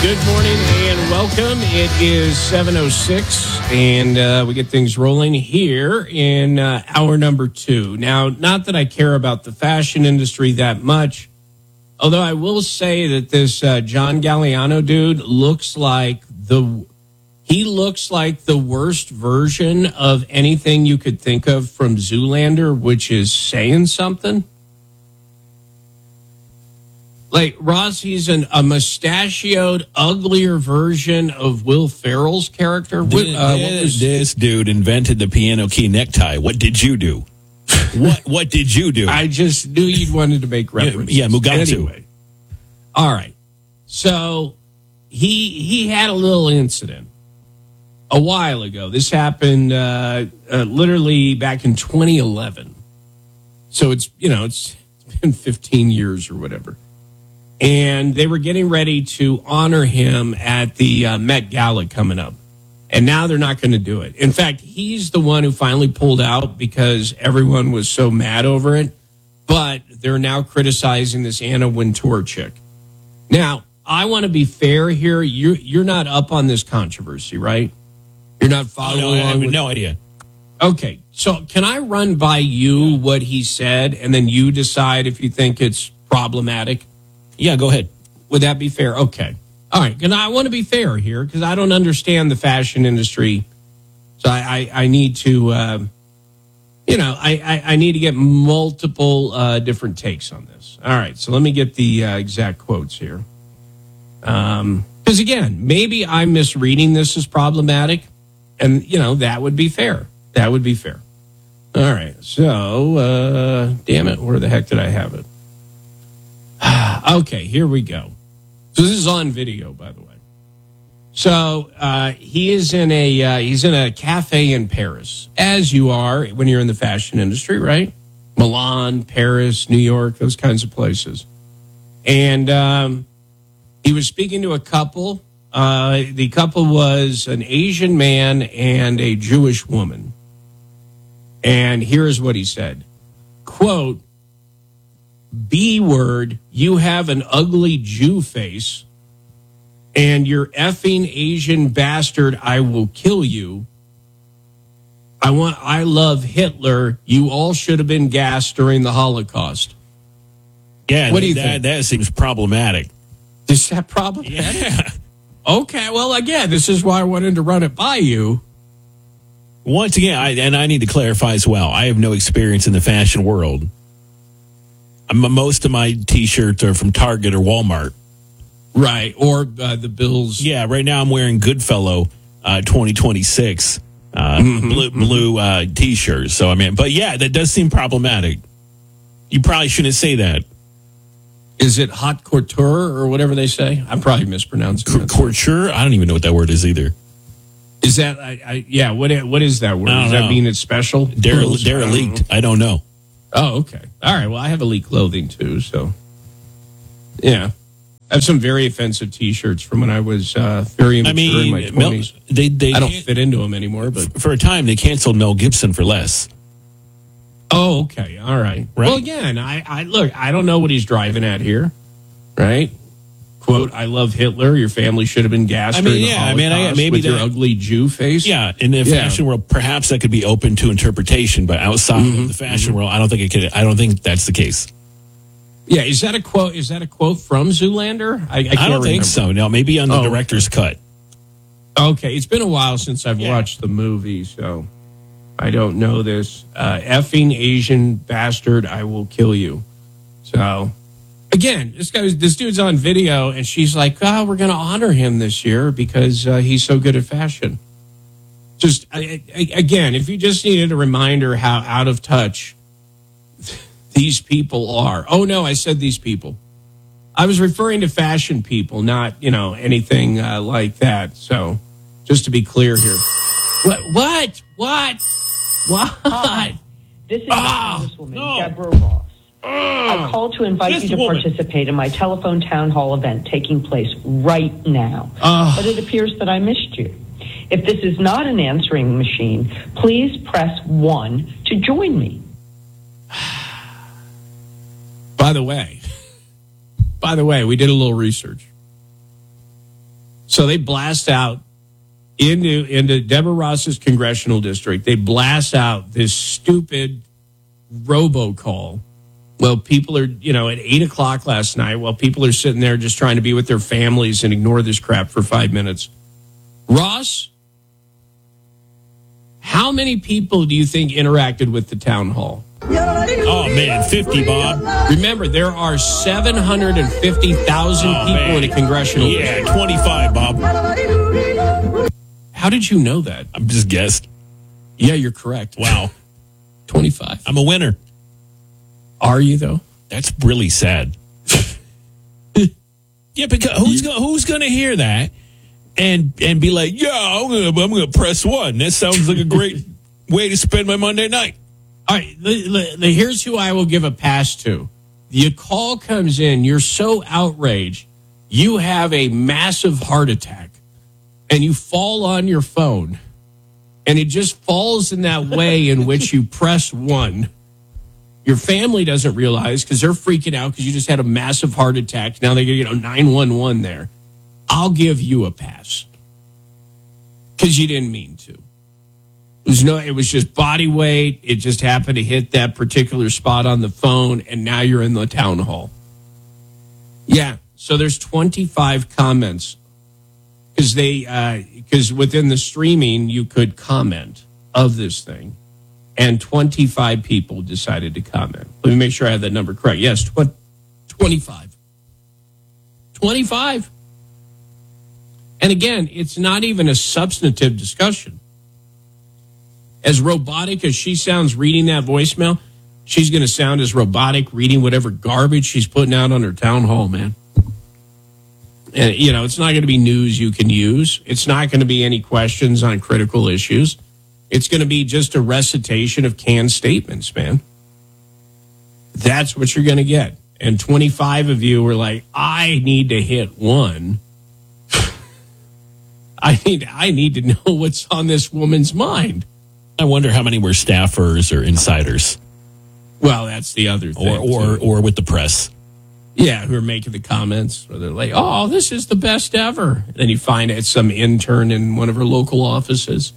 Good morning and welcome. It is 7:06, and we get things rolling here in hour number 2. Now, not that I care about the fashion industry that much, although I will say that this John Galliano dude looks like the worst version of anything you could think of from Zoolander, which is saying something. Like, Ross, he's a mustachioed, uglier version of Will Ferrell's character. This dude invented the piano key necktie. What did you do? What did you do? I just knew you'd wanted to make reference. Yeah, Mugatu. Anyway. All right. So he had a little incident a while ago. This happened literally back in 2011. So it's been 15 years or whatever. And they were getting ready to honor him at the Met Gala coming up. And now they're not going to do it. In fact, he's the one who finally pulled out because everyone was so mad over it. But they're now criticizing this Anna Wintour chick. Now, I want to be fair here. You're not up on this controversy, right? You're not following along. I have no idea. Okay, so can I run by you what he said, and then you decide if you think it's problematic? Yeah, go ahead. Would that be fair? Okay. All right. And I want to be fair here because I don't understand the fashion industry. So I need to, I need to get multiple different takes on this. All right. So let me get the exact quotes here. Because, again, maybe I'm misreading this as problematic. And, that would be fair. That would be fair. All right. So, damn it. Where the heck did I have it? Okay, here we go. So this is on video, by the way. So he's in a cafe in Paris, as you are when you're in the fashion industry, right? Milan, Paris, New York, those kinds of places. And he was speaking to a couple. The couple was an Asian man and a Jewish woman. And here's what he said. Quote, B word, you have an ugly Jew face, and you're effing Asian bastard, I will kill you. I love Hitler. You all should have been gassed during the Holocaust. Yeah, what do you think? That seems problematic. Is that problematic? Yeah. Okay, well, again, this is why I wanted to run it by you. Once again, I need to clarify as well, I have no experience in the fashion world. Most of my T-shirts are from Target or Walmart. Right, or the Bills. Yeah, right now I'm wearing Goodfellow 2026 blue T-shirts. So, but yeah, that does seem problematic. You probably shouldn't say that. Is it haute couture or whatever they say? I'm probably mispronouncing it. Couture? I don't even know what that word is either. Is that, what is that word? Does that mean it's special? Derelict. I don't know. Oh, okay. All right. Well, I have elite clothing too, so yeah, I have some very offensive T-shirts from when I was very immature in my 20s. They I don't fit into them anymore, but for a time they canceled Mel Gibson for less. Oh, okay. All right. Well, again, I look. I don't know what he's driving at here, right? Quote, I love Hitler. Your family should have been gassed during the Holocaust maybe with your ugly Jew face. Yeah, in the fashion world, perhaps that could be open to interpretation, but outside of the fashion world, I don't think it could. I don't think that's the case. Yeah, is that a quote? Is that a quote from Zoolander? I don't think so. No, maybe on the director's cut. Okay, it's been a while since I've watched the movie, so I don't know this. Effing Asian bastard, I will kill you. So. Again, this dude's on video, and she's like, we're going to honor him this year because he's so good at fashion. Just, again, if you just needed a reminder how out of touch these people are. Oh, no, I said these people. I was referring to fashion people, not, anything like that. So, just to be clear here. What? Hi, this is Congresswoman Deborah Ross. I called to invite you to participate in my telephone town hall event taking place right now. But it appears that I missed you. If this is not an answering machine, please press 1 to join me. By the way, we did a little research. So they blast out into Deborah Ross's congressional district. They blast out this stupid robocall. Well, people are, at 8 o'clock last night, while people are sitting there just trying to be with their families and ignore this crap for 5 minutes. Ross, how many people do you think interacted with the town hall? Oh, man, 50, Bob. Remember, there are 750,000 people in a congressional district. 25, Bob. How did you know that? I'm just guessed. Yeah, you're correct. Wow. 25. I'm a winner. Are you, though? That's really sad. Yeah, because who's going to hear that and be like, yeah, I'm gonna press 1. That sounds like a great way to spend my Monday night. All right, here's who I will give a pass to. The call comes in, you're so outraged, you have a massive heart attack, and you fall on your phone, and it just falls in that way in which you press 1. Your family doesn't realize because they're freaking out because you just had a massive heart attack. Now they get 911 there. I'll give you a pass because you didn't mean to. It was just body weight. It just happened to hit that particular spot on the phone, and now you're in the town hall. Yeah, so there's 25 comments because within the streaming you could comment of this thing, and 25 people decided to comment. Let me make sure I have that number correct. Yes, 25. 25. And again, it's not even a substantive discussion. As robotic as she sounds reading that voicemail, she's going to sound as robotic reading whatever garbage she's putting out on her town hall, man. And, it's not going to be news you can use. It's not going to be any questions on critical issues. It's going to be just a recitation of canned statements, man. That's what you're going to get. And 25 of you were like, I need to hit 1. I need to know what's on this woman's mind. I wonder how many were staffers or insiders. Well, that's the other thing. Or with the press. Yeah, who are making the comments. Or they're like, oh, this is the best ever. And then you find it's some intern in one of her local offices.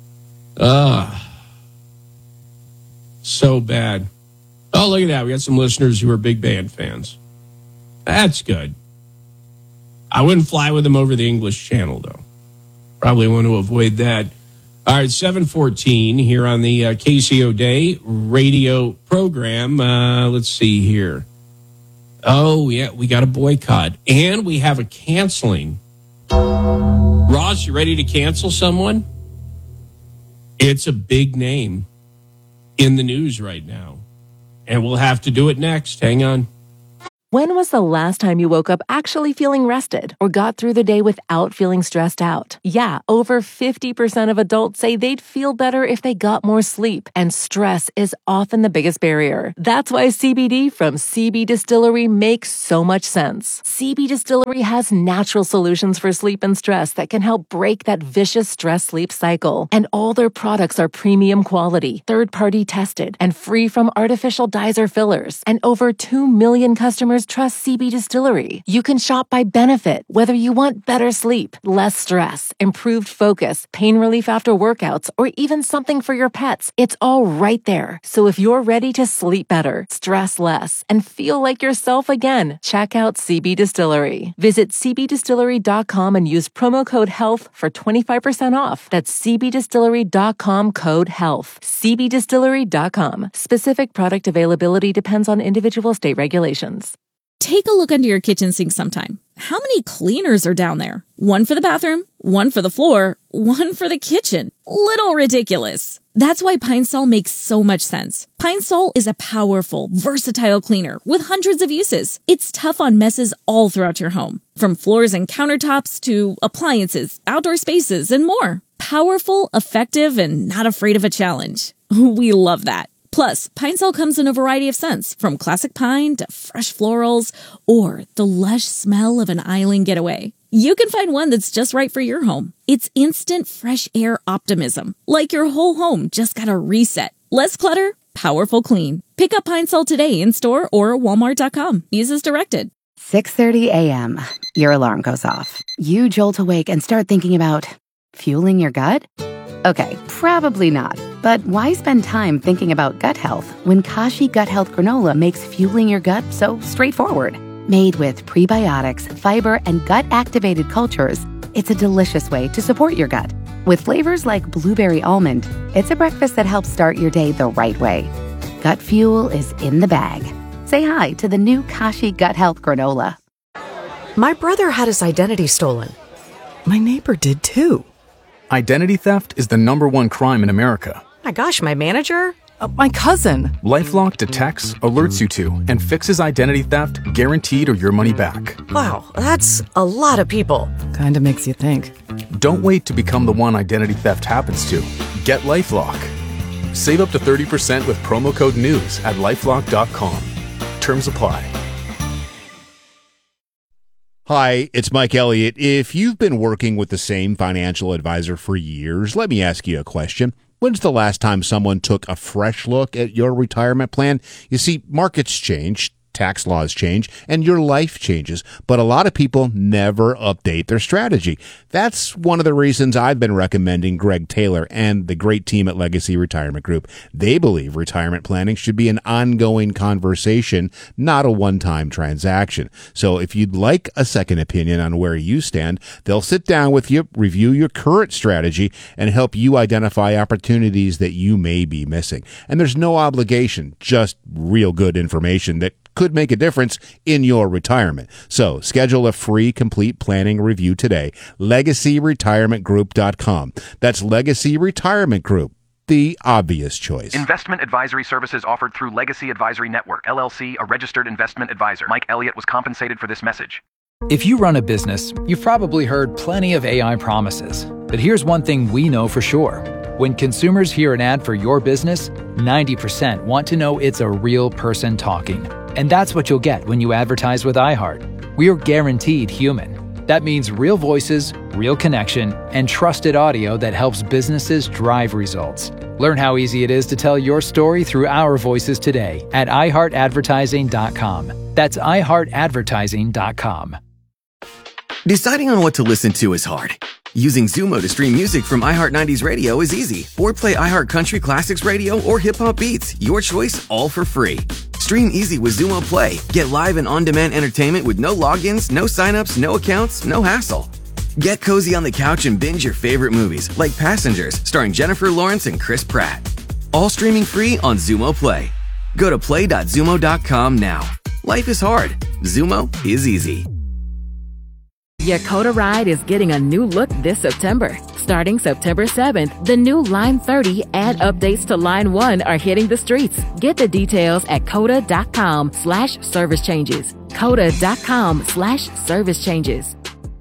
So bad. Oh, look at that. We got some listeners who are big band fans. That's good. I wouldn't fly with them over the English Channel, though. Probably want to avoid that. All right, 7:14 here on the KCO Day radio program. Let's see here. Oh, yeah, we got a boycott. And we have a canceling. Ross, you ready to cancel someone? It's a big name in the news right now. And we'll have to do it next. Hang on. When was the last time you woke up actually feeling rested or got through the day without feeling stressed out? Yeah, over 50% of adults say they'd feel better if they got more sleep, and stress is often the biggest barrier. That's why CBD from CB Distillery makes so much sense. CB Distillery has natural solutions for sleep and stress that can help break that vicious stress-sleep cycle. And all their products are premium quality, third-party tested, and free from artificial dyes or fillers. And over 2 million customers trust CB Distillery. You can shop by benefit, whether you want better sleep, less stress, improved focus, pain relief after workouts, or even something for your pets. It's all right there. So if you're ready to sleep better, stress less, and feel like yourself again, check out CB Distillery. Visit cbdistillery.com and use promo code HEALTH for 25% off. That's cbdistillery.com code HEALTH. cbdistillery.com. Specific product availability depends on individual state regulations. Take a look under your kitchen sink sometime. How many cleaners are down there? One for the bathroom, one for the floor, one for the kitchen. Little ridiculous. That's why Pine Sol makes so much sense. Pine Sol is a powerful, versatile cleaner with hundreds of uses. It's tough on messes all throughout your home, from floors and countertops to appliances, outdoor spaces, and more. Powerful, effective, and not afraid of a challenge. We love that. Plus, Pine Sol comes in a variety of scents, from classic pine to fresh florals, or the lush smell of an island getaway. You can find one that's just right for your home. It's instant fresh air optimism, like your whole home just got a reset. Less clutter, powerful clean. Pick up Pine Sol today in store or walmart.com. Use as directed. 6:30 a.m. Your alarm goes off. You jolt awake and start thinking about fueling your gut? Okay, probably not. But why spend time thinking about gut health when Kashi Gut Health Granola makes fueling your gut so straightforward? Made with prebiotics, fiber, and gut-activated cultures, it's a delicious way to support your gut. With flavors like blueberry almond, it's a breakfast that helps start your day the right way. Gut fuel is in the bag. Say hi to the new Kashi Gut Health Granola. My brother had his identity stolen. My neighbor did too. Identity theft is the #1 crime in America. My gosh, my manager? My cousin. LifeLock detects, alerts you to, and fixes identity theft guaranteed or your money back. Wow, that's a lot of people. Kinda makes you think. Don't wait to become the one identity theft happens to. Get LifeLock. Save up to 30% with promo code NEWS at LifeLock.com. Terms apply. Hi, it's Mike Elliott. If you've been working with the same financial advisor for years, let me ask you a question. When's the last time someone took a fresh look at your retirement plan? You see, markets change, tax laws change, and your life changes, but a lot of people never update their strategy. That's one of the reasons I've been recommending Greg Taylor and the great team at Legacy Retirement Group. They believe retirement planning should be an ongoing conversation, not a one-time transaction. So if you'd like a second opinion on where you stand, they'll sit down with you, review your current strategy, and help you identify opportunities that you may be missing. And there's no obligation, just real good information that could make a difference in your retirement. So schedule a free complete planning review today. LegacyRetirementGroup.com. That's Legacy Retirement Group, the obvious choice. Investment advisory services offered through Legacy Advisory Network, LLC, a registered investment advisor. Mike Elliott was compensated for this message. If you run a business, you've probably heard plenty of AI promises. But here's one thing we know for sure. When consumers hear an ad for your business, 90% want to know it's a real person talking. And that's what you'll get when you advertise with iHeart. We're guaranteed human. That means real voices, real connection, and trusted audio that helps businesses drive results. Learn how easy it is to tell your story through our voices today at iHeartAdvertising.com. That's iHeartAdvertising.com. Deciding on what to listen to is hard. Using Zumo to stream music from iHeart 90s Radio is easy. Or play iHeart Country Classics Radio or Hip Hop Beats. Your choice, all for free. Stream easy with Zumo Play. Get live and on-demand entertainment with no logins, no signups, no accounts, no hassle. Get cozy on the couch and binge your favorite movies, like Passengers, starring Jennifer Lawrence and Chris Pratt. All streaming free on Zumo Play. Go to play.zumo.com now. Life is hard. Zumo is easy. Yakota Ride is getting a new look this September. Starting September 7th, the new Line 30 and updates to Line 1 are hitting the streets. Get the details at coda.com/service changes. coda.com/service changes.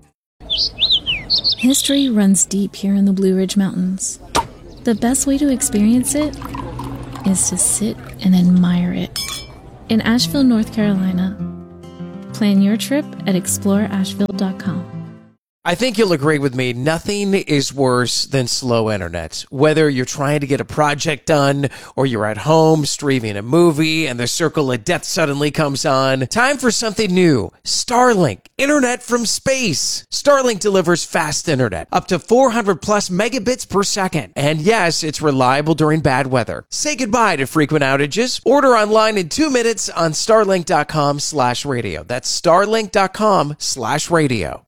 History runs deep here in the Blue Ridge Mountains. The best way to experience it is to sit and admire it. In Asheville, North Carolina. Plan your trip at exploreasheville.com. I think you'll agree with me, nothing is worse than slow internet. Whether you're trying to get a project done or you're at home streaming a movie and the circle of death suddenly comes on, time for something new. Starlink, internet from space. Starlink delivers fast internet, up to 400 plus megabits per second. And yes, it's reliable during bad weather. Say goodbye to frequent outages. Order online in 2 minutes on starlink.com/radio. That's starlink.com/radio.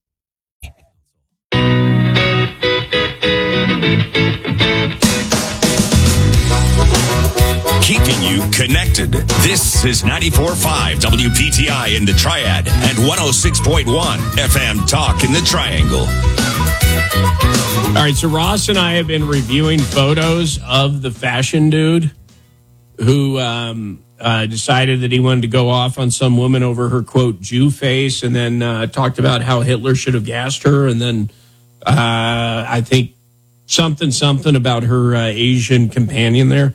Keeping you connected. This is 94.5 WPTI in the Triad and 106.1 FM Talk in the Triangle. All right, so Ross and I have been reviewing photos of the fashion dude who decided that he wanted to go off on some woman over her, quote, Jew face, and then talked about how Hitler should have gassed her, and then I think something about her Asian companion there.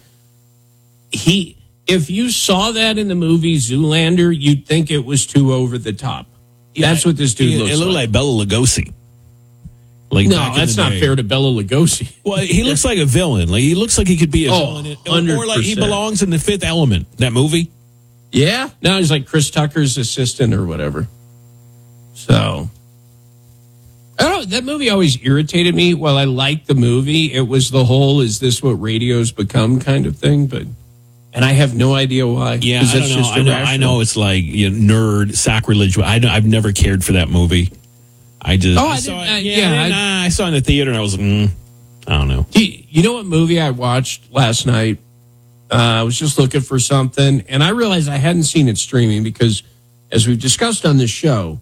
If you saw that in the movie Zoolander, you'd think it was too over the top. Yeah, that's what this dude looks like. It looked like Bela Lugosi. Like no, that's not fair to Bela Lugosi. Well, he looks like a villain. Like he looks like he could be a villain. 100%. Or like he belongs in The Fifth Element, that movie. Yeah. Now he's like Chris Tucker's assistant or whatever. So, I don't know. That movie always irritated me. While I liked the movie, it was the whole "is this what radio's become" kind of thing. And I have no idea why. Yeah, I don't know. I know it's like nerd sacrilege. I've never cared for that movie. I saw it in the theater and I was, I don't know. You know what movie I watched last night? I was just looking for something, and I realized I hadn't seen it streaming because, as we've discussed on this show.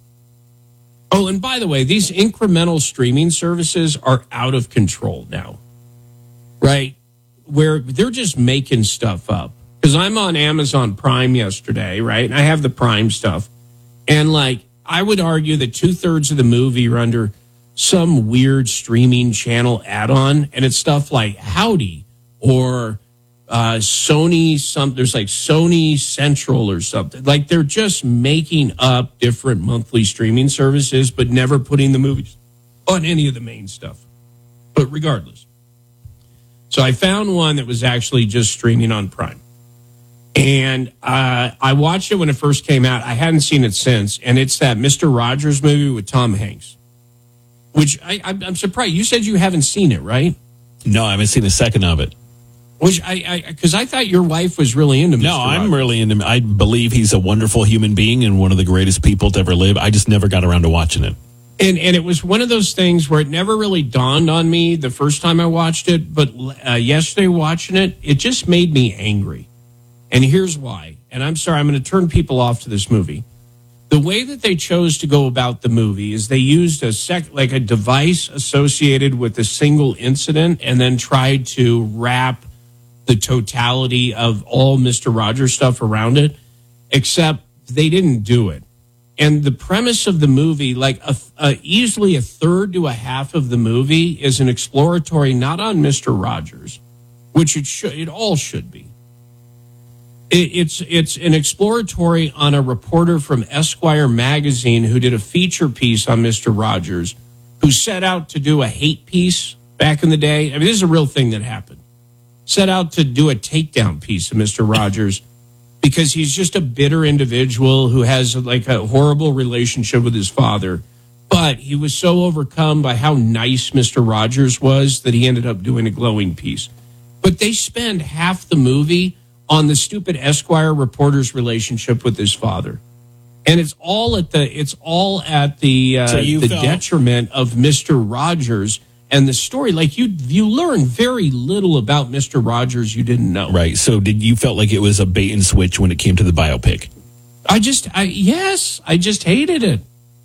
Oh, and by the way, these incremental streaming services are out of control now, right? Where they're just making stuff up. Because I'm on Amazon Prime yesterday, right? And I have the Prime stuff. And I would argue that 2/3 of the movie are under some weird streaming channel add-on. And it's stuff like Howdy or Sony, there's Sony Central or something. They're just making up different monthly streaming services, but never putting the movies on any of the main stuff. But regardless. So I found one that was actually just streaming on Prime. And I watched it when it first came out. I hadn't seen it since. And it's that Mr. Rogers movie with Tom Hanks, which I'm surprised. You said you haven't seen it, right? No, I haven't seen a second of it. Which because I thought your wife was really into Mr. No, I'm Rogers. really into him. I believe he's a wonderful human being and one of the greatest people to ever live. I just never got around to watching it. And it was one of those things where it never really dawned on me the first time I watched it. But yesterday watching it, it just made me angry. And here's why. And I'm sorry, I'm going to turn people off to this movie. The way that they chose to go about the movie is they used a device associated with a single incident and then tried to wrap the totality of all Mr. Rogers stuff around it, except they didn't do it. And the premise of the movie, easily a third to a half of the movie is an exploratory, not on Mr. Rogers, which it all should be. It's an exploratory on a reporter from Esquire magazine who did a feature piece on Mr. Rogers, who set out to do a hate piece back in the day. I mean, this is a real thing that happened. Set out to do a takedown piece of Mr. Rogers because he's just a bitter individual who has a horrible relationship with his father. But he was so overcome by how nice Mr. Rogers was that he ended up doing a glowing piece. But they spend half the movie on the stupid Esquire reporter's relationship with his father. And it's all at the detriment of Mr. Rogers and the story. You learn very little about Mr. Rogers you didn't know. Right. So you felt like it was a bait and switch when it came to the biopic? I just hated it.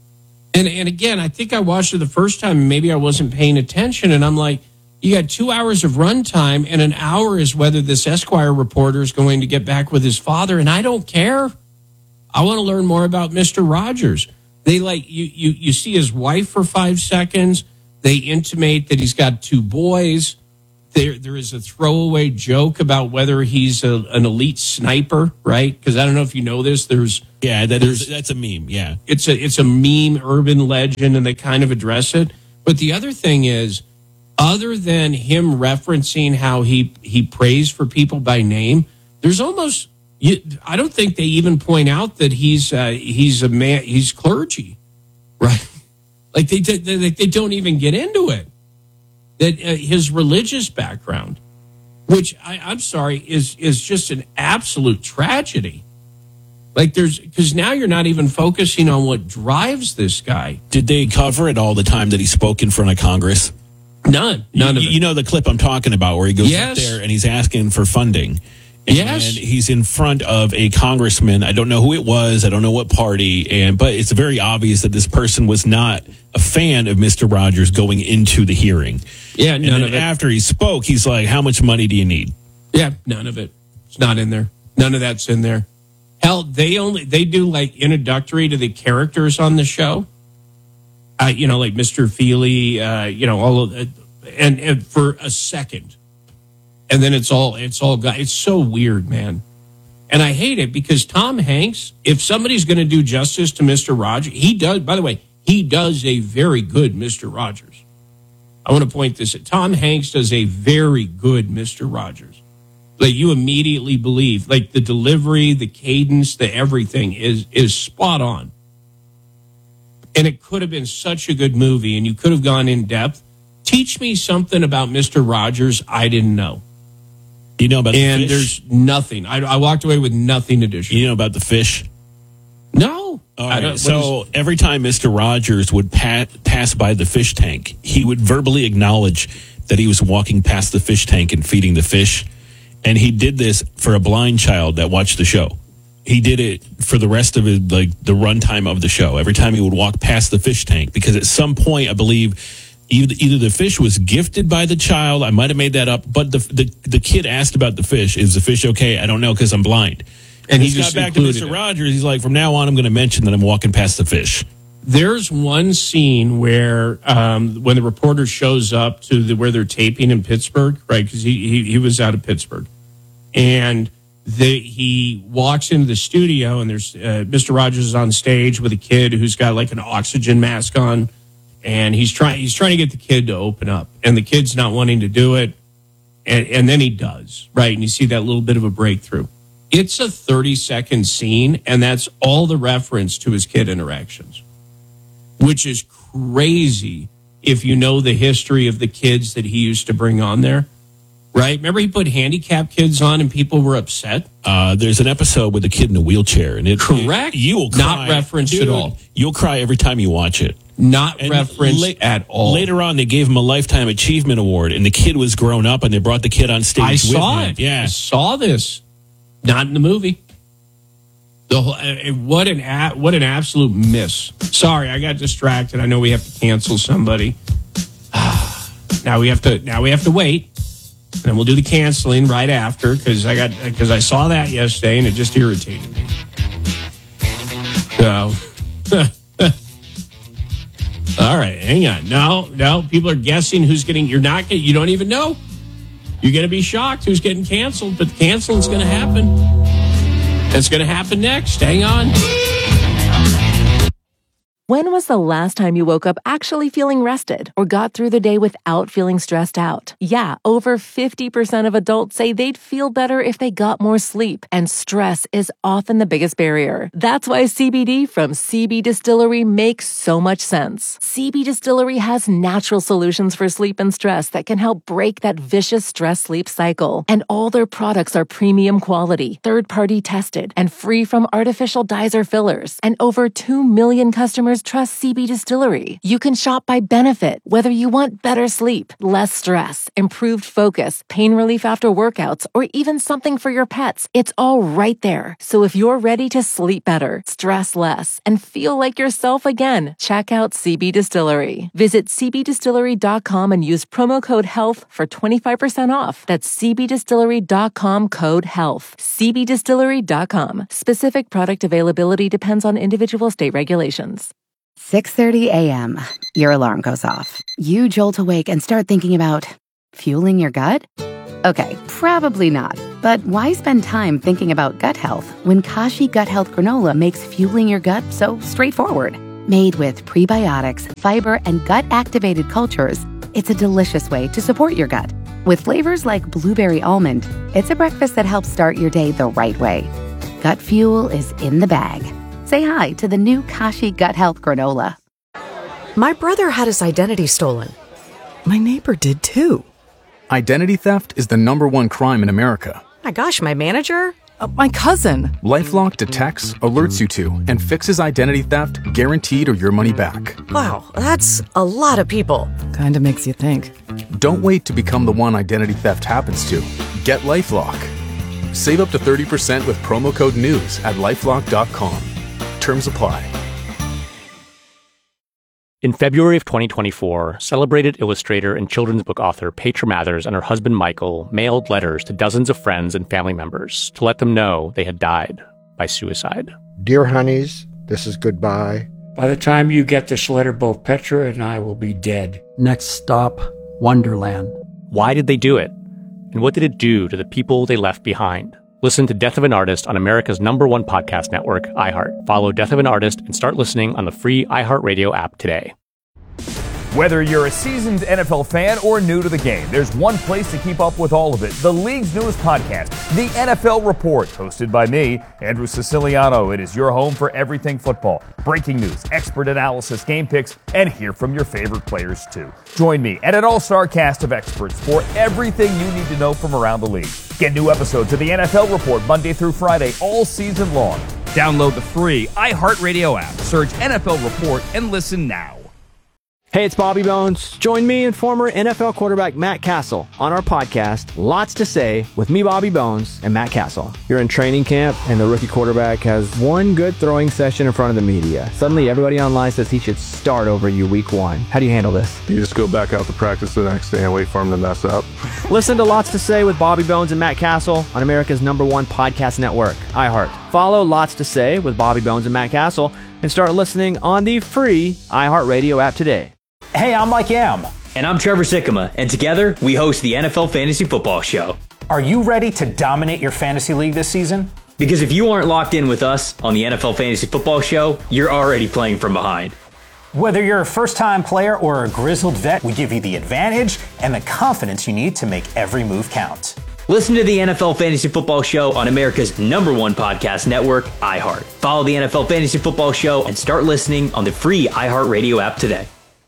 And again, I think I watched it the first time and maybe I wasn't paying attention, and I'm like, you got 2 hours of runtime, and an hour is whether this Esquire reporter is going to get back with his father, and I don't care. I want to learn more about Mr. Rogers. They you see his wife for 5 seconds. They intimate that he's got 2 boys. There is a throwaway joke about whether he's an elite sniper, right? Because I don't know if you know this. That's a meme. Yeah, it's a meme, urban legend, and they kind of address it. But the other thing is, other than him referencing how he prays for people by name, there's almost I don't think they even point out that he's a man, he's clergy, right? They don't even get into it. That his religious background, which I'm sorry, is just an absolute tragedy. Because now you're not even focusing on what drives this guy. Did they cover it all the time that he spoke in front of Congress? None of it. You know the clip I'm talking about where he goes up there and he's asking for funding. And he's in front of a congressman. I don't know who it was. I don't know what party. But it's very obvious that this person was not a fan of Mr. Rogers going into the hearing. Yeah, none of it. After he spoke, he's like, how much money do you need? Yeah, none of it. It's not in there. None of that's in there. Hell, they do introductory to the characters on the show. Like Mr. Feely, all of it, and for a second. And then it's all gone. It's so weird, man. And I hate it because Tom Hanks, if somebody's going to do justice to Mr. Rogers, he does, by the way, he does a very good Mr. Rogers. I want to point this out. Tom Hanks does a very good Mr. Rogers. You immediately believe, the delivery, the cadence, the everything is spot on. And it could have been such a good movie, and you could have gone in depth. Teach me something about Mr. Rogers I didn't know. You know about the fish? And there's nothing. I walked away with nothing additional. You know about the fish? No. All right. So every time Mr. Rogers would pass by the fish tank, he would verbally acknowledge that he was walking past the fish tank and feeding the fish. And he did this for a blind child that watched the show. He did it for the rest of it, like the runtime of the show. Every time he would walk past the fish tank, because at some point, I believe either the fish was gifted by the child. I might have made that up, but the kid asked about the fish. Is the fish okay? I don't know because I'm blind. And he just got back to Mr. Rogers. He's like, from now on, I'm going to mention that I'm walking past the fish. There's one scene where when the reporter shows up to where they're taping in Pittsburgh, right? Because he was out of Pittsburgh, and he walks into the studio, and there's Mr. Rogers is on stage with a kid who's got like an oxygen mask on, and he's trying to get the kid to open up, and the kid's not wanting to do it, and then he does, right? And you see that little bit of a breakthrough. It's a 30-second scene, and that's all the reference to his kid interactions, which is crazy if you know the history of the kids that he used to bring on there. Right? Remember he put handicapped kids on and people were upset? There's an episode with a kid in a wheelchair. And correct. You will cry. Not referenced at all. You'll cry every time you watch it. Not referenced at all. Later on, they gave him a Lifetime Achievement Award, and the kid was grown up, and they brought the kid on stage I saw with him. it. Yeah. I saw this. Not in the movie. What an absolute miss. Sorry, I got distracted. I know we have to cancel somebody. Now we have to wait. And then we'll do the canceling right after because I saw that yesterday and it just irritated me. So, all right, hang on. No, people are guessing who's getting. You don't even know. You're going to be shocked who's getting canceled, but the canceling's going to happen. It's going to happen next. Hang on. When was the last time you woke up actually feeling rested or got through the day without feeling stressed out? Yeah, over 50% of adults say they'd feel better if they got more sleep, and stress is often the biggest barrier. That's why CBD from CB Distillery makes so much sense. CB Distillery has natural solutions for sleep and stress that can help break that vicious stress-sleep cycle. And all their products are premium quality, third-party tested, and free from artificial dyes or fillers. And over 2 million customers trust CB Distillery. You can shop by benefit, whether you want better sleep, less stress, improved focus, pain relief after workouts, or even something for your pets. It's all right there. So if you're ready to sleep better, stress less, and feel like yourself again, check out CB Distillery. Visit cbdistillery.com and use promo code HEALTH for 25% off. That's cbdistillery.com code HEALTH. cbdistillery.com. Specific product availability depends on individual state regulations. 6:30 a.m. Your alarm goes off. You jolt awake and start thinking about fueling your gut? Okay, probably not. But why spend time thinking about gut health when Kashi Gut Health Granola makes fueling your gut so straightforward? Made with prebiotics, fiber, and gut-activated cultures, it's a delicious way to support your gut. With flavors like blueberry almond, it's a breakfast that helps start your day the right way. Gut fuel is in the bag. Say hi to the new Kashi Gut Health Granola. My brother had his identity stolen. My neighbor did too. Identity theft is the #1 crime in America. My gosh, my manager? My cousin. LifeLock detects, alerts you to, and fixes identity theft guaranteed or your money back. Wow, that's a lot of people. Kinda makes you think. Don't wait to become the one identity theft happens to. Get LifeLock. Save up to 30% with promo code NEWS at LifeLock.com. Terms apply. In February of 2024, celebrated illustrator and children's book author Petra Mathers and her husband Michael mailed letters to dozens of friends and family members to let them know they had died by suicide. Dear honeys, this is goodbye. By the time you get this letter, both Petra and I will be dead. Next stop, Wonderland. Why did they do it? And what did it do to the people they left behind? Listen to Death of an Artist on America's #1 podcast network, iHeart. Follow Death of an Artist and start listening on the free iHeartRadio app today. Whether you're a seasoned NFL fan or new to the game, there's one place to keep up with all of it. The league's newest podcast, The NFL Report, hosted by me, Andrew Siciliano. It is your home for everything football. Breaking news, expert analysis, game picks, and hear from your favorite players too. Join me and an all-star cast of experts for everything you need to know from around the league. Get new episodes of The NFL Report Monday through Friday all season long. Download the free iHeartRadio app. Search NFL Report and listen now. Hey, it's Bobby Bones. Join me and former NFL quarterback Matt Castle on our podcast, Lots to Say, with me, Bobby Bones, and Matt Castle. You're in training camp, and the rookie quarterback has one good throwing session in front of the media. Suddenly, everybody online says he should start over you week one. How do you handle this? You just go back out to practice the next day and wait for him to mess up. Listen to Lots to Say with Bobby Bones and Matt Castle on America's #1 podcast network, iHeart. Follow Lots to Say with Bobby Bones and Matt Castle and start listening on the free iHeartRadio app today. Hey, I'm Mike Yam. And I'm Trevor Sikkema, and together we host the NFL Fantasy Football Show. Are you ready to dominate your fantasy league this season? Because if you aren't locked in with us on the NFL Fantasy Football Show, you're already playing from behind. Whether you're a first-time player or a grizzled vet, we give you the advantage and the confidence you need to make every move count. Listen to the NFL Fantasy Football Show on America's #1 podcast network, iHeart. Follow the NFL Fantasy Football Show and start listening on the free iHeartRadio app today.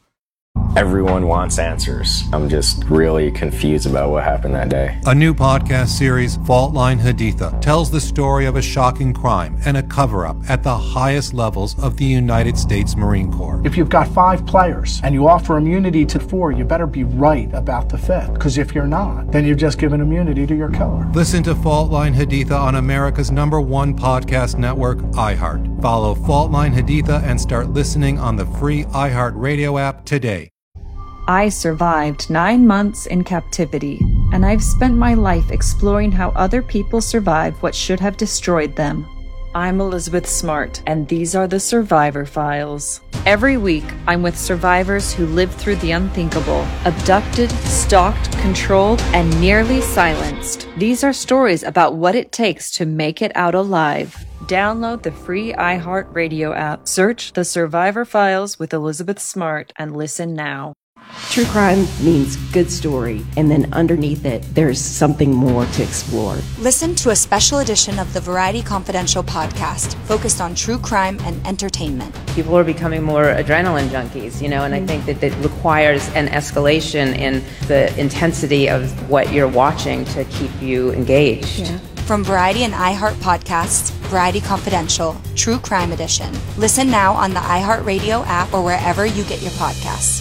Everyone wants answers. I'm just really confused about what happened that day. A new podcast series, Fault Line Haditha, tells the story of a shocking crime and a cover-up at the highest levels of the United States Marine Corps. If you've got 5 players and you offer immunity to 4, you better be right about the 5th. Because if you're not, then you've just given immunity to your killer. Listen to Fault Line Haditha on America's #1 podcast network, iHeart. Follow Fault Line Haditha and start listening on the free iHeartRadio app today. I survived 9 months in captivity, and I've spent my life exploring how other people survive what should have destroyed them. I'm Elizabeth Smart, and these are the Survivor Files. Every week, I'm with survivors who lived through the unthinkable, abducted, stalked, controlled, and nearly silenced. These are stories about what it takes to make it out alive. Download the free iHeartRadio app, search The Survivor Files with Elizabeth Smart, and listen now. True crime means good story, and then underneath it, there's something more to explore. Listen to a special edition of the Variety Confidential podcast focused on true crime and entertainment. People are becoming more adrenaline junkies, and I think that it requires an escalation in the intensity of what you're watching to keep you engaged. Yeah. From Variety and iHeart podcasts, Variety Confidential, True Crime Edition. Listen now on the iHeartRadio app or wherever you get your podcasts.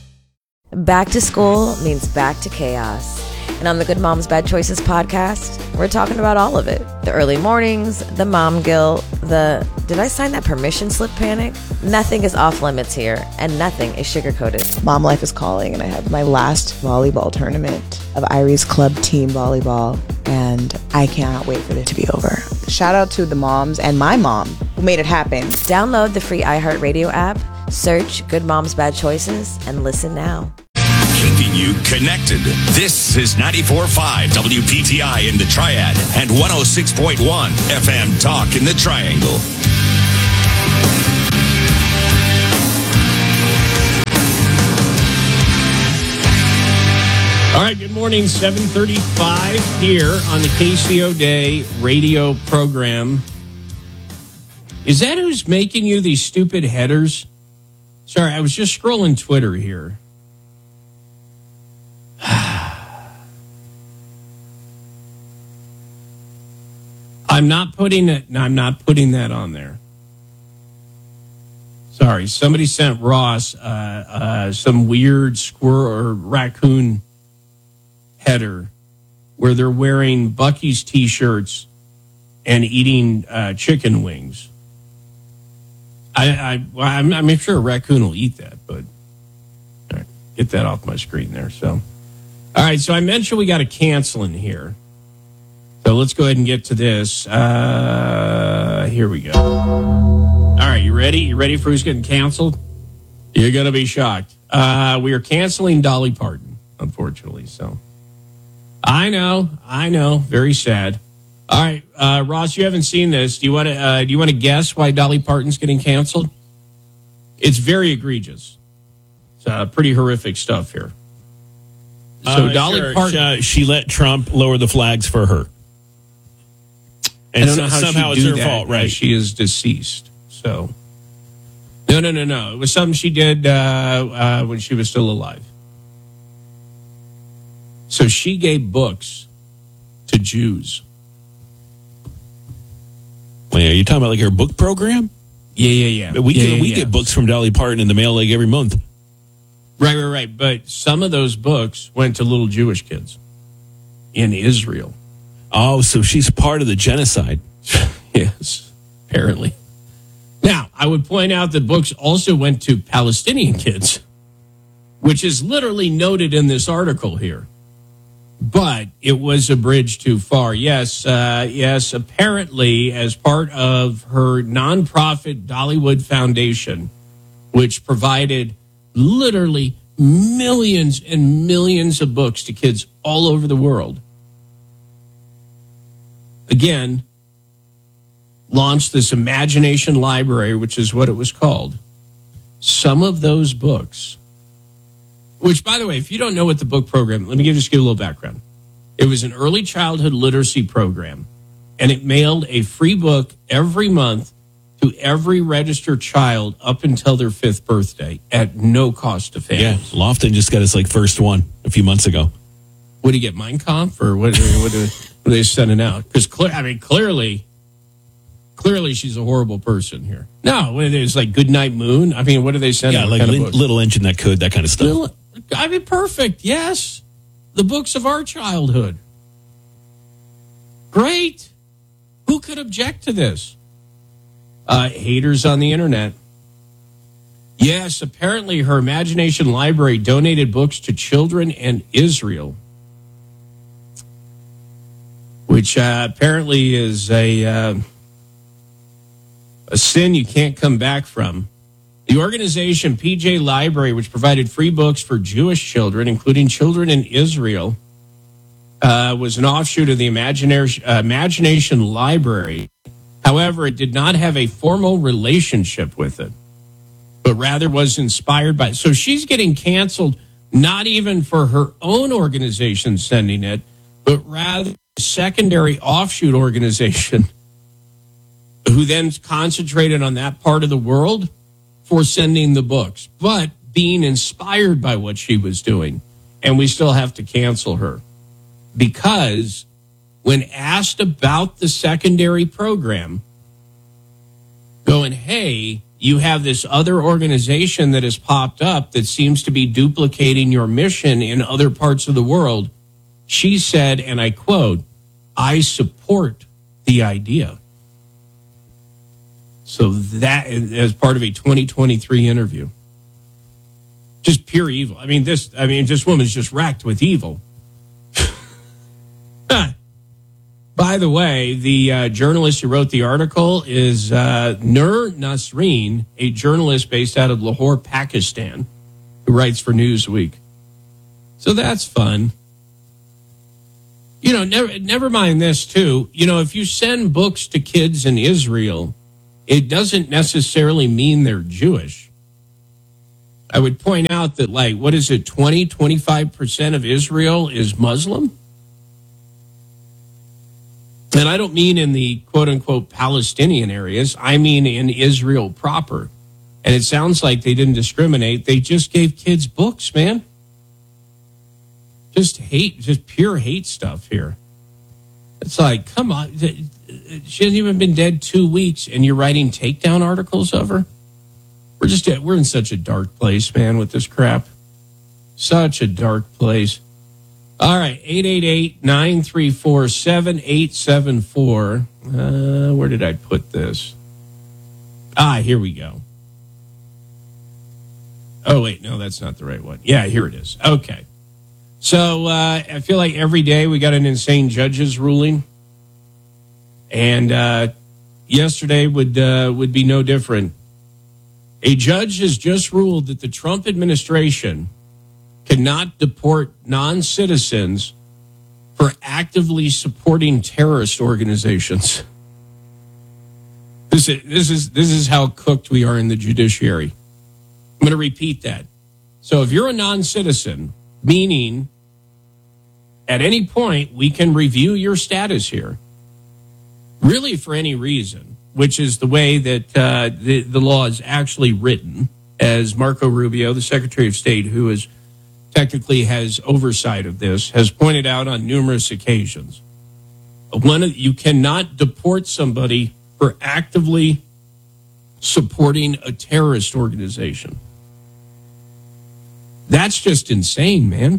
Back to school means back to chaos. And on the Good Moms Bad Choices podcast, we're talking about all of it. The early mornings, the mom guilt, the did I sign that permission slip panic? Nothing is off limits here, and nothing is sugar-coated. Mom life is calling, and I have my last volleyball tournament of Irie's Club Team Volleyball, and I cannot wait for it to be over. Shout out to the moms and my mom who made it happen. Download the free iHeartRadio app, search Good Moms Bad Choices, and listen now. Keeping you connected. This is 94.5 WPTI in the Triad and 106.1 FM Talk in the Triangle. All right, good morning, 7:35 here on the KCO Day radio program. Is that who's making you these stupid headers? Sorry, I was just scrolling Twitter here. I'm not putting that on there. Sorry, somebody sent Ross some weird squirrel or raccoon header where they're wearing Buc-ee's t-shirts and eating chicken wings. I'm sure a raccoon will eat that, but all right, get that off my screen there. So, all right, so I mentioned we got a canceling here. So let's go ahead and get to this. Here we go. All right, you ready? You ready for who's getting canceled? You're going to be shocked. We are canceling Dolly Parton, unfortunately. So I know. Very sad. All right, Ross, you haven't seen this. Do you want to guess why Dolly Parton's getting canceled? It's very egregious. It's pretty horrific stuff here. So Dolly Parton, she let Trump lower the flags for her. And I don't know how somehow she'd it's do her that, fault, right? She is deceased. So, no. It was something she did when she was still alive. So she gave books to Jews. Wait, are you talking about like her book program? Yeah. We get books from Dolly Parton in the mail like every month. Right. But some of those books went to little Jewish kids in Israel. Oh, so she's part of the genocide. Yes, apparently. Now, I would point out that books also went to Palestinian kids, which is literally noted in this article here. But it was a bridge too far. Yes, apparently as part of her nonprofit Dollywood Foundation, which provided literally millions and millions of books to kids all over the world. Again, launched this Imagination Library, which is what it was called. Some of those books, which, by the way, if you don't know what the book program, let me just give you a little background. It was an early childhood literacy program, and it mailed a free book every month to every registered child up until their 5th birthday at no cost to families. Yeah, Lofton just got his first one a few months ago. What do you get, Mein Kampf, or what are they sending out? Because clearly she's a horrible person here. No, it's like Goodnight Moon. I mean, what are they sending? Yeah, like Little Engine That Could, that kind of stuff. Perfect. Yes, the books of our childhood. Great. Who could object to this? Haters on the internet. Yes, apparently her Imagination Library donated books to children in Israel, which apparently is a sin you can't come back from. The organization PJ Library, which provided free books for Jewish children, including children in Israel, was an offshoot of the Imagination Library. However, it did not have a formal relationship with it, but rather was inspired by it. So she's getting canceled, not even for her own organization sending it, but rather a secondary offshoot organization who then concentrated on that part of the world for sending the books, but being inspired by what she was doing. And we still have to cancel her because when asked about the secondary program, going, hey, you have this other organization that has popped up that seems to be duplicating your mission in other parts of the world, she said, and I quote, "I support the idea." So that as part of a 2023 interview. Just pure evil. This woman's just racked with evil. By the way, the journalist who wrote the article is Nur Nasreen, a journalist based out of Lahore, Pakistan, who writes for Newsweek. So that's fun. Never mind this, too. If you send books to kids in Israel, it doesn't necessarily mean they're Jewish. I would point out that, 25% of Israel is Muslim? And I don't mean in the quote-unquote Palestinian areas. I mean in Israel proper. And it sounds like they didn't discriminate. They just gave kids books, man. Just pure hate stuff here. It's like, come on. She hasn't even been dead 2 weeks, and you're writing takedown articles of her? We're in such a dark place, man, with this crap. Such a dark place. All right, 888-934-7874. Where did I put this? Here we go. Oh, wait, no, that's not the right one. Yeah, here it is. Okay. So I feel like every day we got an insane judge's ruling. And yesterday would be no different. A judge has just ruled that the Trump administration cannot deport non-citizens for actively supporting terrorist organizations. This is how cooked we are in the judiciary. I'm going to repeat that. So if you're a non-citizen, meaning at any point we can review your status here, really for any reason, which is the way that the law is actually written, as Marco Rubio, the Secretary of State, who is technically has oversight of this, has pointed out on numerous occasions. You cannot deport somebody for actively supporting a terrorist organization. That's just insane, man.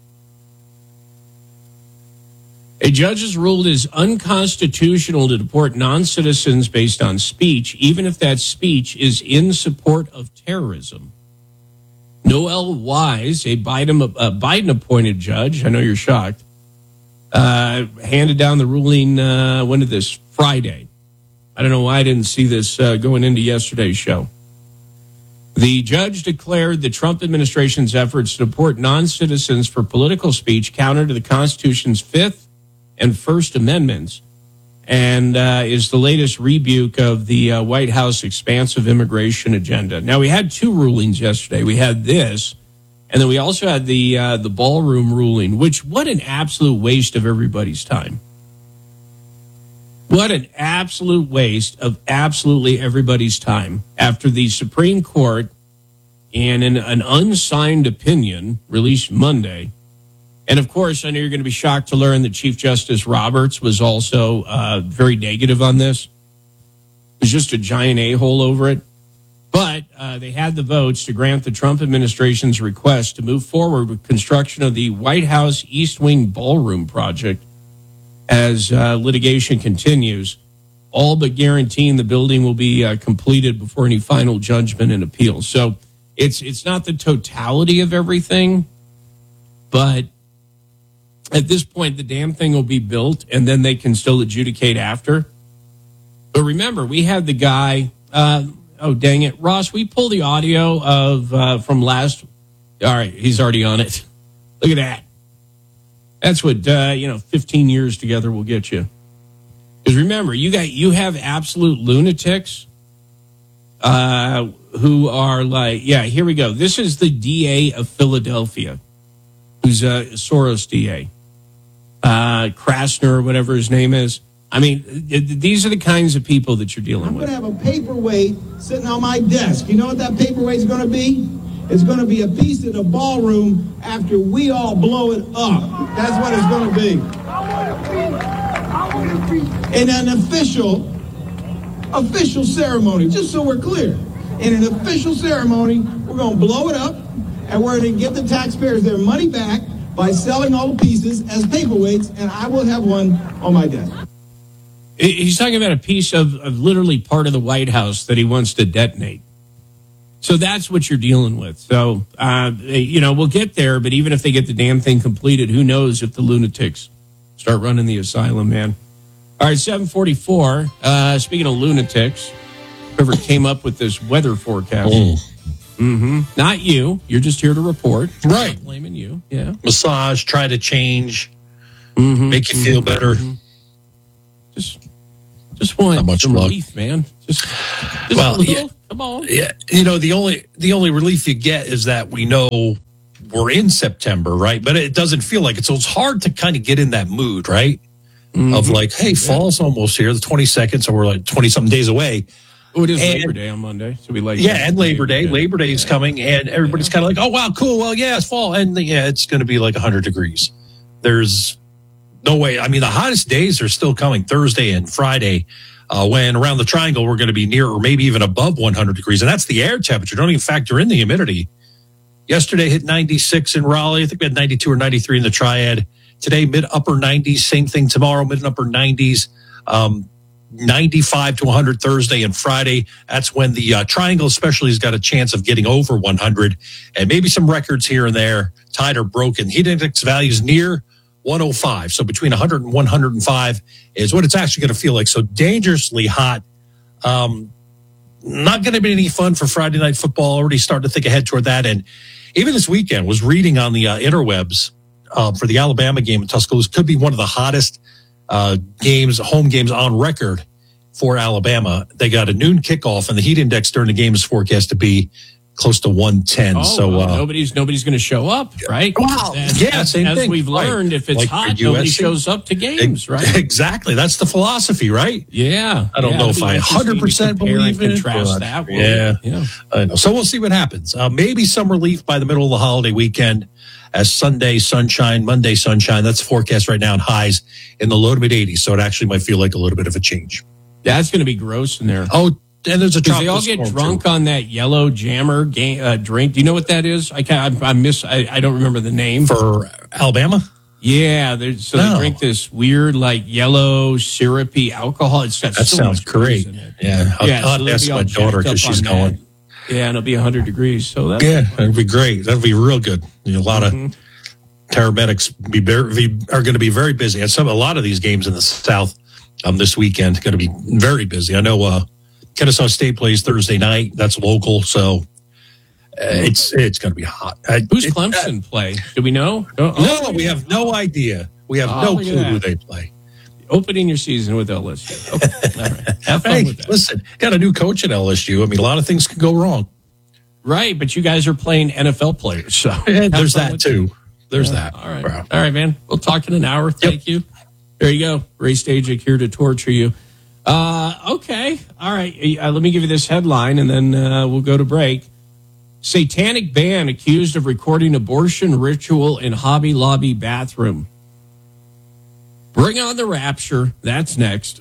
A judge has ruled it is unconstitutional to deport non-citizens based on speech, even if that speech is in support of terrorism. Noel Wise, a Biden-appointed judge, I know you're shocked, handed down the ruling, when did this? Friday. I don't know why I didn't see this going into yesterday's show. The judge declared the Trump administration's efforts to deport non-citizens for political speech counter to the Constitution's Fifth and First Amendments, and is the latest rebuke of the White House expansive immigration agenda. Now, we had two rulings yesterday. We had this, and then we also had the ballroom ruling, which, what an absolute waste of everybody's time. What an absolute waste of absolutely everybody's time after the Supreme Court, in an unsigned opinion released Monday. And, of course, I know you're going to be shocked to learn that Chief Justice Roberts was also very negative on this. It was just a giant a-hole over it. But they had the votes to grant the Trump administration's request to move forward with construction of the White House East Wing Ballroom project as litigation continues, all but guaranteeing the building will be completed before any final judgment and appeal. So it's not the totality of everything, but at this point, the damn thing will be built, and then they can still adjudicate after. But remember, we had the guy, oh, dang it, Ross, we pull the audio of from last, all right, he's already on it. Look at that. That's what 15 years together will get you. Because remember, you have absolute lunatics who are like, yeah, here we go. This is the DA of Philadelphia, who's a Soros DA, Krasner, whatever his name is. I mean, these are the kinds of people that you're dealing with. I'm going to have a paperweight sitting on my desk. You know what that paperweight's going to be? It's going to be a piece of the ballroom after we all blow it up. That's what it's going to be. In an official ceremony, just so we're clear. In an official ceremony, we're going to blow it up, and we're going to give the taxpayers their money back by selling all the pieces as paperweights, and I will have one on my desk. He's talking about a piece of literally part of the White House that he wants to detonate. So that's what you're dealing with. So, we'll get there, but even if they get the damn thing completed, who knows if the lunatics start running the asylum, man. All right, 7:44. Speaking of lunatics, whoever came up with this weather forecast. Mm-hmm. Not you. You're just here to report. Right. I'm not blaming you. Yeah. Massage, try to change, make you feel better. Just want some relief, man. Just well, yeah. Come on. Yeah, the only relief you get is that we know we're in September, right? But it doesn't feel like it. So it's hard to kind of get in that mood, right? Of like, hey, fall's almost here, the 22nd, so we're like 20-something days away. Oh, it is Labor Day on Monday, so we like and Labor Day. Labor Day is coming, and everybody's kind of like, oh, wow, cool. Well, yeah, it's fall, and it's going to be like 100 degrees. There's no way. I mean, the hottest days are still coming Thursday and Friday, when around the triangle we're going to be near or maybe even above 100 degrees, and that's the air temperature. Don't even factor in the humidity. Yesterday hit 96 in Raleigh. I think we had 92 or 93 in the Triad. Today, mid-upper 90s. Same thing tomorrow, mid-upper 90s. 95 to 100 Thursday and Friday. That's when the triangle especially has got a chance of getting over 100. And maybe some records here and there, tied or broken. Heat index values near 105. So between 100 and 105 is what it's actually going to feel like. So dangerously hot. Not going to be any fun for Friday Night Football. Already starting to think ahead toward that. And even this weekend was reading on the interwebs for the Alabama game in Tuscaloosa. Could be one of the hottest home games on record for Alabama. They got a noon kickoff, and the heat index during the game is forecast to be close to 110. Nobody's going to show up, right? Wow. Same as thing. we've learned, if it's hot, nobody shows up to games, right? Exactly. That's the philosophy, right? Yeah. I don't know if I 100% believe in it. Contrast that. Yeah. I know. So we'll see what happens. Maybe some relief by the middle of the holiday weekend as Sunday sunshine, Monday sunshine. That's the forecast right now, and highs in the low to mid 80s. So it actually might feel like a little bit of a change. That's going to be gross in there. Oh, and there's a tropical they all get storm drunk too. on that yellow jammer drink. Do you know what that is? I don't remember the name. For Alabama? Yeah, they drink this weird, like, yellow, syrupy alcohol. That sounds great. Yeah, I'll ask my daughter because she's going. Yeah, and it'll be 100 degrees. So that'd be great. That'd be real good. A lot of paramedics are going to be very busy. And a lot of these games in the South this weekend going to be very busy. I know Kennesaw State plays Thursday night. That's local, so it's going to be hot. Who's Clemson play? Do we know? No, we have no idea. We have no clue who they play. Opening your season with LSU. Okay. All right. Have fun with that. Listen, got a new coach at LSU. I mean, a lot of things could go wrong. Right, but you guys are playing NFL players, so there's that too. There's that. All right. All right, man. We'll talk in an hour. Thank you. There you go. Ray Stajic here to torture you. Okay. All right. Let me give you this headline, and then we'll go to break. Satanic band accused of recording abortion ritual in Hobby Lobby bathroom. Bring on the rapture. That's next.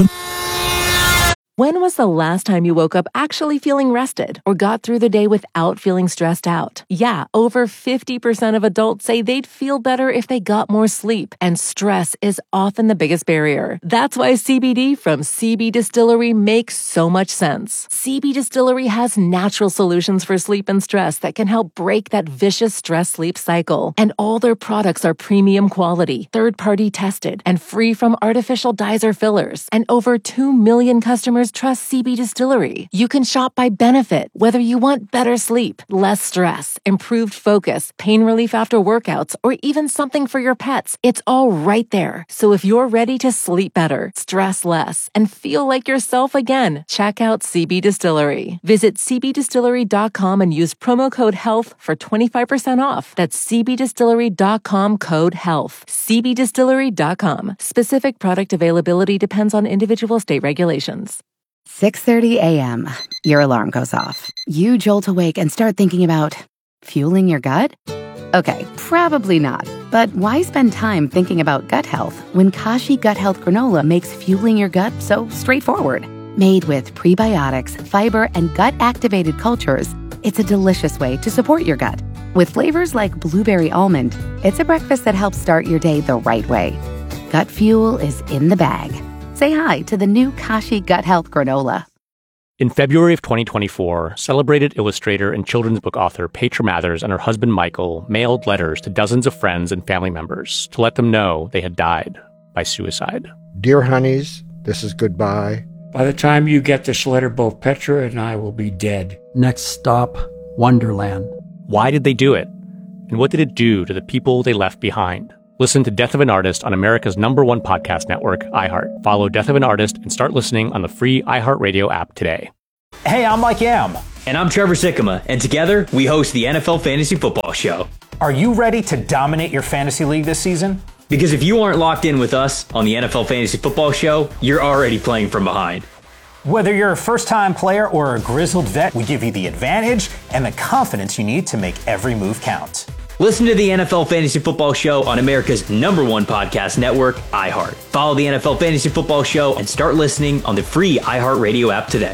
When was the last time you woke up actually feeling rested or got through the day without feeling stressed out? Yeah, over 50% of adults say they'd feel better if they got more sleep, and stress is often the biggest barrier. That's why CBD from CB Distillery makes so much sense. CB Distillery has natural solutions for sleep and stress that can help break that vicious stress-sleep cycle. And all their products are premium quality, third-party tested, and free from artificial dyes or fillers. And over 2 million customers trust CB Distillery. You can shop by benefit, whether you want better sleep, less stress, improved focus, pain relief after workouts, or even something for your pets. It's all right there. So if you're ready to sleep better, stress less, and feel like yourself again, check out CB Distillery. Visit cbdistillery.com and use promo code HEALTH for 25% off. That's cbdistillery.com code HEALTH. cbdistillery.com. Specific product availability depends on individual state regulations. 6:30 a.m. Your alarm goes off. You jolt awake and start thinking about fueling your gut? Okay, probably not. But why spend time thinking about gut health when Kashi Gut Health Granola makes fueling your gut so straightforward? Made with prebiotics, fiber, and gut-activated cultures, it's a delicious way to support your gut. With flavors like blueberry almond, it's a breakfast that helps start your day the right way. Gut fuel is in the bag. Say hi to the new Kashi Gut Health Granola. In February of 2024, celebrated illustrator and children's book author Petra Mathers and her husband Michael mailed letters to dozens of friends and family members to let them know they had died by suicide. Dear honeys, this is goodbye. By the time you get this letter, both Petra and I will be dead. Next stop, Wonderland. Why did they do it? And what did it do to the people they left behind? Listen to Death of an Artist on America's #1 podcast network, iHeart. Follow Death of an Artist and start listening on the free iHeartRadio app today. Hey, I'm Mike Yam. And I'm Trevor Sikkema. And together, we host the NFL Fantasy Football Show. Are you ready to dominate your fantasy league this season? Because if you aren't locked in with us on the NFL Fantasy Football Show, you're already playing from behind. Whether you're a first-time player or a grizzled vet, we give you the advantage and the confidence you need to make every move count. Listen to the NFL Fantasy Football Show on America's #1 podcast network, iHeart. Follow the NFL Fantasy Football Show and start listening on the free iHeartRadio app today.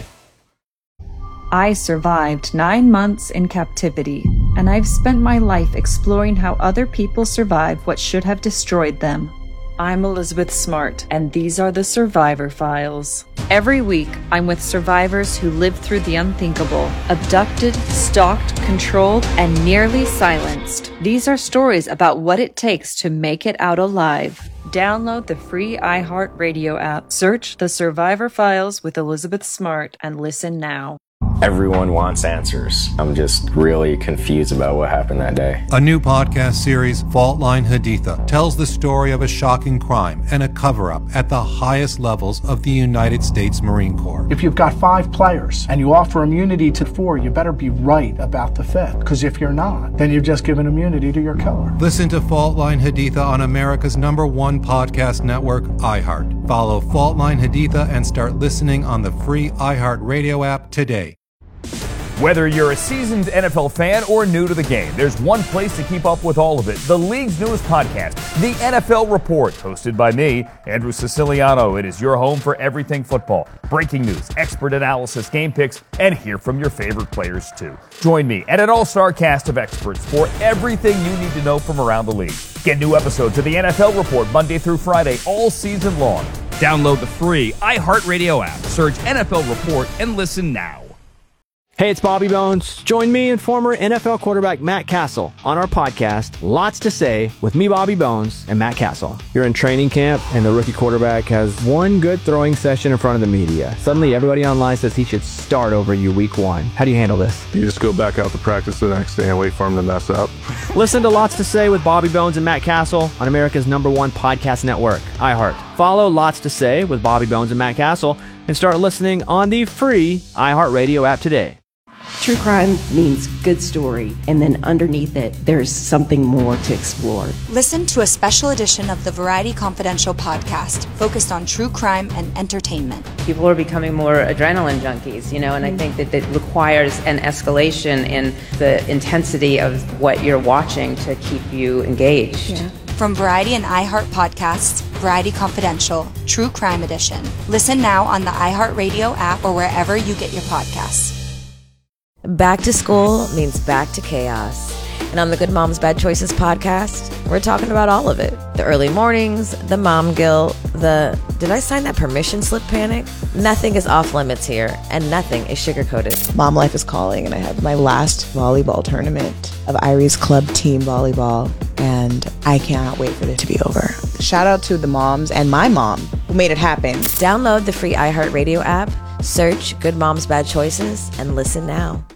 I survived 9 months in captivity, and I've spent my life exploring how other people survived what should have destroyed them. I'm Elizabeth Smart, and these are the Survivor Files. Every week, I'm with survivors who lived through the unthinkable, abducted, stalked, controlled, and nearly silenced. These are stories about what it takes to make it out alive. Download the free iHeartRadio app, search The Survivor Files with Elizabeth Smart, and listen now. Everyone wants answers. I'm just really confused about what happened that day. A new podcast series, Fault Line Haditha, tells the story of a shocking crime and a cover-up at the highest levels of the United States Marine Corps. If you've got 5 players and you offer immunity to 4, you better be right about the 5th. Because if you're not, then you've just given immunity to your killer. Listen to Fault Line Haditha on America's #1 podcast network, iHeart. Follow Fault Line Haditha and start listening on the free iHeart Radio app today. Whether you're a seasoned NFL fan or new to the game, there's one place to keep up with all of it. The league's newest podcast, The NFL Report, hosted by me, Andrew Siciliano. It is your home for everything football. Breaking news, expert analysis, game picks, and hear from your favorite players too. Join me and an all-star cast of experts for everything you need to know from around the league. Get new episodes of The NFL Report Monday through Friday all season long. Download the free iHeartRadio app. Search NFL Report and listen now. Hey, it's Bobby Bones. Join me and former NFL quarterback Matt Castle on our podcast, Lots to Say, with me, Bobby Bones, and Matt Castle. You're in training camp, and the rookie quarterback has one good throwing session in front of the media. Suddenly, everybody online says he should start over you week 1. How do you handle this? You just go back out to practice the next day and wait for him to mess up. Listen to Lots to Say with Bobby Bones and Matt Castle on America's #1 podcast network, iHeart. Follow Lots to Say with Bobby Bones and Matt Castle and start listening on the free iHeartRadio app today. True crime means good story, and then underneath it, there's something more to explore. Listen to a special edition of the Variety Confidential podcast focused on true crime and entertainment. People are becoming more adrenaline junkies, and I think that it requires an escalation in the intensity of what you're watching to keep you engaged. Yeah. From Variety and iHeart podcasts, Variety Confidential, True Crime Edition. Listen now on the iHeartRadio app or wherever you get your podcasts. Back to school means back to chaos. And on the Good Moms Bad Choices podcast, we're talking about all of it. The early mornings, the mom guilt, the did I sign that permission slip panic? Nothing is off limits here, and nothing is sugar-coated. Mom life is calling, and I have my last volleyball tournament of Iris Club Team Volleyball, and I cannot wait for it to be over. Shout out to the moms and my mom who made it happen. Download the free iHeartRadio app, search Good Moms Bad Choices, and listen now.